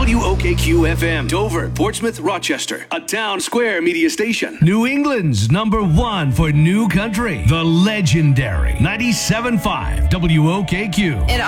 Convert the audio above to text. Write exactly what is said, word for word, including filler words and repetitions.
W O K Q F M, Dover, Portsmouth, Rochester, a Town Square media station. New England's number one for new country, the legendary ninety-seven point five W O K Q. In